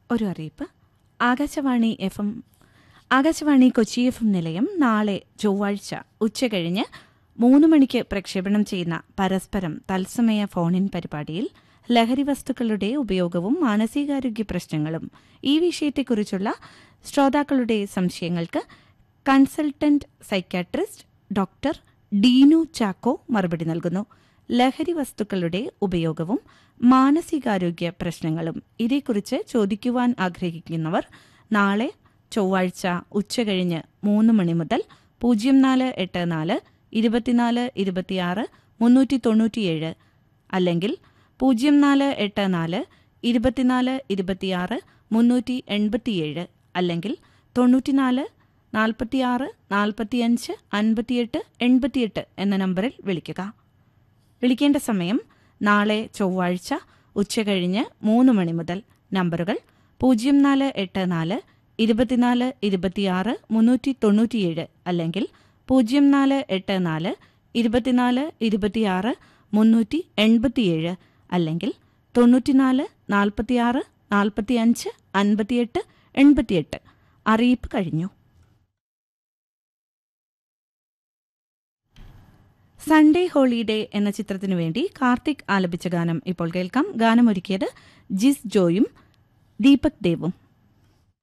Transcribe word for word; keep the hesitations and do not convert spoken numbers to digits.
ഒരു അറിയിപ്പ്. Akashvani F M Akashvani Kochi F M നിലയം നാളെ ചൊവ്വാഴ്ച ഉച്ചകഴിഞ്ഞ് മൂന്ന് മണിക്ക് പ്രക്ഷേപണം ചെയ്യുന്ന പരസ്പരം തത്സമയ ഫോണിൻ പരിപാടിയിൽ ലഹരി വസ്തുക്കളുടെ ഉപയോഗവും മാനസികാരോഗ്യ പ്രശ്നങ്ങളും ഈ വിഷയത്തെക്കുറിച്ചുള്ള ശ്രോതാക്കളുടെ സംശയങ്ങൾക്ക് consultant psychiatrist doctor Deenu Chacko മറുപടി നൽകുന്നു. ലഹരി വസ്തുക്കളുടെ ഉപയോഗവും മാനസികാരോഗ്യ പ്രശ്നങ്ങളും ഇതേക്കുറിച്ച് ചോദിക്കുവാൻ ആഗ്രഹിക്കുന്നവർ നാളെ ചൊവ്വാഴ്ച ഉച്ചകഴിഞ്ഞ് മൂന്ന് മണി മുതൽ പൂജ്യം നാല് എട്ട് നാല് ഇരുപത്തിനാല് ഇരുപത്തിയാറ് മുന്നൂറ്റി തൊണ്ണൂറ്റിയേഴ് അല്ലെങ്കിൽ പൂജ്യം നാല് എട്ട് നാല് ഇരുപത്തിനാല് ഇരുപത്തിയാറ് മുന്നൂറ്റി എൺപത്തിയേഴ് അല്ലെങ്കിൽ തൊണ്ണൂറ്റിനാല് നാൽപ്പത്തിയാറ് നാൽപ്പത്തിയഞ്ച് അൻപത്തിയെട്ട് എൺപത്തിയെട്ട് എന്ന നമ്പറിൽ വിളിക്കുക. വിളിക്കേണ്ട സമയം നാളെ ചൊവ്വാഴ്ച ഉച്ചകഴിഞ്ഞ് മൂന്ന് മണി മുതൽ. നമ്പറുകൾ പൂജ്യം നാല് എട്ട് നാല് ഇരുപത്തിനാല് ഇരുപത്തിയാറ് മുന്നൂറ്റി തൊണ്ണൂറ്റിയേഴ് അല്ലെങ്കിൽ പൂജ്യം നാല് എട്ട് നാല് ഇരുപത്തിനാല് ഇരുപത്തിയാറ് മുന്നൂറ്റി എൺപത്തിയേഴ് അല്ലെങ്കിൽ തൊണ്ണൂറ്റിനാല് നാൽപ്പത്തിയാറ് നാൽപ്പത്തിയഞ്ച് അൻപത്തിയെട്ട് എൺപത്തിയെട്ട്. അറിയിപ്പ് കഴിഞ്ഞു. സൺഡേ ഹോളിഡേ എന്ന ചിത്രത്തിനു വേണ്ടി കാർത്തിക് ആലപിച്ച ഗാനം ഇപ്പോൾ കേൾക്കാം. ഗാനമൊരുക്കിയത് ജിസ് ജോയും ദീപക് ദേവും.